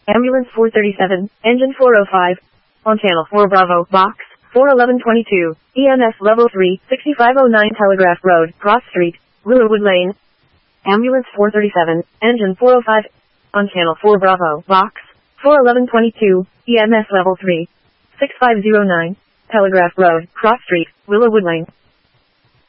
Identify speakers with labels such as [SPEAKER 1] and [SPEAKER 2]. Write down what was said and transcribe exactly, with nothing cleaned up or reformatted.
[SPEAKER 1] Ambulance four thirty-seven, engine four oh five. On channel four Bravo, box, four eleven twenty-two, E M S level three, sixty-five oh nine Telegraph Road, Cross Street, Willowwood Lane. Ambulance four thirty-seven, engine four oh five. On channel four Bravo, box, four eleven twenty-two, E M S level three, sixty-five oh nine, Telegraph Road, Cross Street, Willowwood Lane.